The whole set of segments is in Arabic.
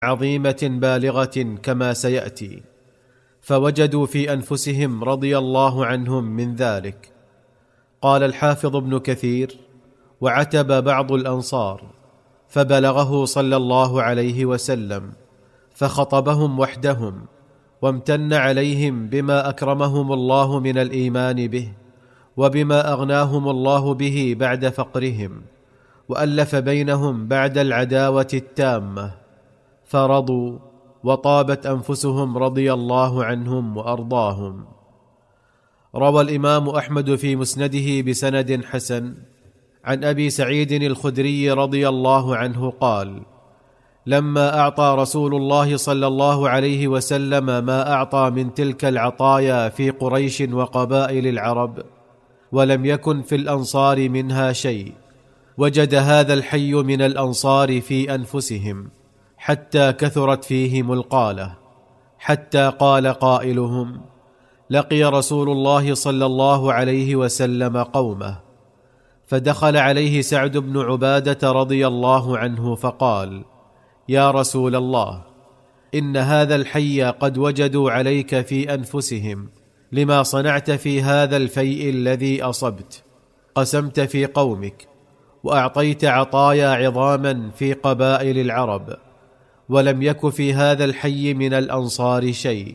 عظيمة بالغة كما سيأتي، فوجدوا في أنفسهم رضي الله عنهم من ذلك. قال الحافظ ابن كثير: وعتب بعض الأنصار فبلغه صلى الله عليه وسلم فخطبهم وحدهم، وامتن عليهم بما أكرمهم الله من الإيمان به، وبما أغناهم الله به بعد فقرهم، وألف بينهم بعد العداوة التامة، فرضوا وطابت أنفسهم رضي الله عنهم وأرضاهم. روى الإمام أحمد في مسنده بسند حسن عن أبي سعيد الخدري رضي الله عنه قال: لما أعطى رسول الله صلى الله عليه وسلم ما أعطى من تلك العطايا في قريش وقبائل العرب، ولم يكن في الأنصار منها شيء، وجد هذا الحي من الأنصار في أنفسهم، حتى كثرت فيهم القالة، حتى قال قائلهم: لقي رسول الله صلى الله عليه وسلم قومه، فدخل عليه سعد بن عبادة رضي الله عنه فقال: يا رسول الله، إن هذا الحي قد وجدوا عليك في أنفسهم لما صنعت في هذا الفيء الذي أصبت، قسمت في قومك، وأعطيت عطايا عظاما في قبائل العرب، ولم يك في هذا الحي من الأنصار شيء.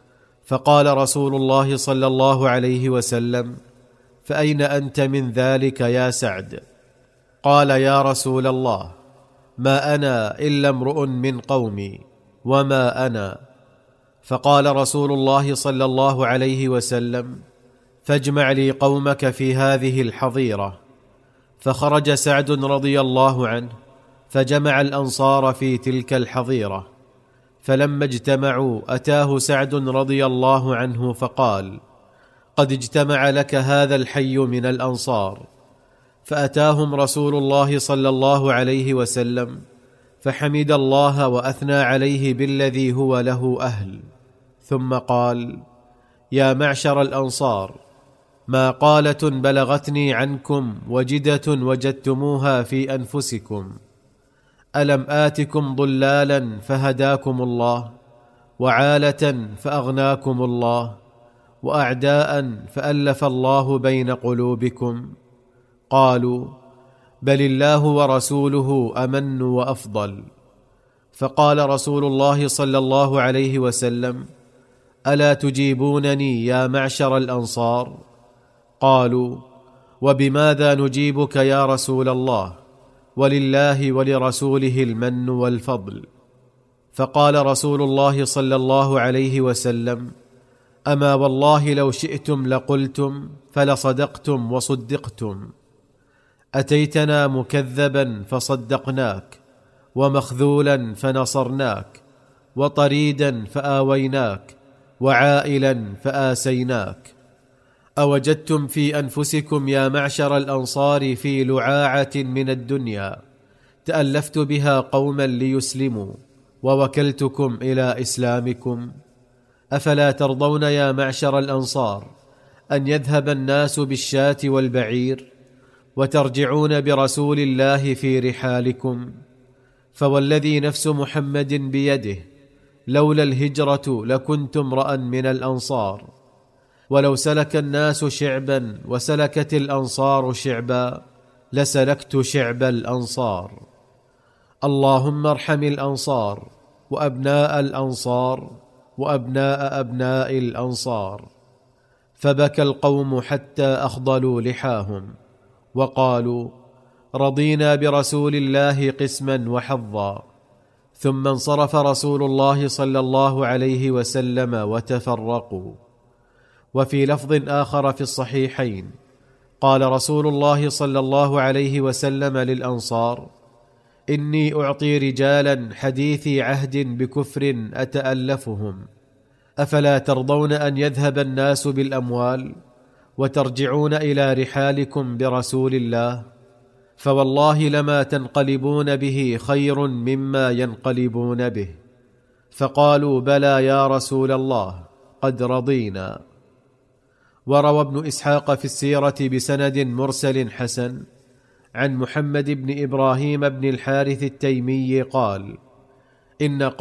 فقال رسول الله صلى الله عليه وسلم: فأين أنت من ذلك يا سعد؟ قال: يا رسول الله، ما أنا إلا امرؤ من قومي، وما أنا. فقال رسول الله صلى الله عليه وسلم: فاجمع لي قومك في هذه الحظيرة. فخرج سعد رضي الله عنه فجمع الأنصار في تلك الحظيرة، فلما اجتمعوا أتاه سعد رضي الله عنه فقال: قد اجتمع لك هذا الحي من الأنصار. فأتاهم رسول الله صلى الله عليه وسلم فحمد الله وأثنى عليه بالذي هو له أهل، ثم قال: يا معشر الأنصار، ما قالة بلغتني عنكم وجدة وجدتموها في أنفسكم. ألم آتكم ضلالا فهداكم الله، وعالة فأغناكم الله، وأعداء فألف الله بين قلوبكم؟ قالوا: بل الله ورسوله أمن وأفضل. فقال رسول الله صلى الله عليه وسلم: ألا تجيبونني يا معشر الأنصار؟ قالوا: وبماذا نجيبك يا رسول الله؟ ولله ولرسوله المن والفضل. فقال رسول الله صلى الله عليه وسلم: أما والله لو شئتم لقلتم، فلصدقتم وصدقتم. أتيتنا مكذبا فصدقناك، ومخذولا فنصرناك، وطريدا فآويناك، وعائلا فآسيناك. أوجدتم في أنفسكم يا معشر الأنصار في لعاعة من الدنيا تألفت بها قوما ليسلموا، ووكلتكم إلى إسلامكم؟ أفلا ترضون يا معشر الأنصار أن يذهب الناس بالشاة والبعير، وترجعون برسول الله في رحالكم؟ فوالذي نفس محمد بيده، لولا الهجرة لكنت امرأ من الأنصار. ولو سلك الناس شعبا وسلكت الأنصار شعبا، لسلكت شعب الأنصار. اللهم ارحم الأنصار وأبناء الأنصار وأبناء أبناء الأنصار. فبكى القوم حتى أخضلوا لحاهم، وقالوا: رضينا برسول الله قسما وحظا. ثم انصرف رسول الله صلى الله عليه وسلم وتفرقوا. وفي لفظ آخر في الصحيحين قال رسول الله صلى الله عليه وسلم للأنصار: إني أعطي رجالا حديثي عهد بكفر أتألفهم، أفلا ترضون أن يذهب الناس بالأموال وترجعون إلى رحالكم برسول الله؟ فوالله لما تنقلبون به خير مما ينقلبون به. فقالوا: بلى يا رسول الله، قد رضينا. وروى ابن إسحاق في السيرة بسند مرسل حسن عن محمد بن إبراهيم بن الحارث التيمي قال: إن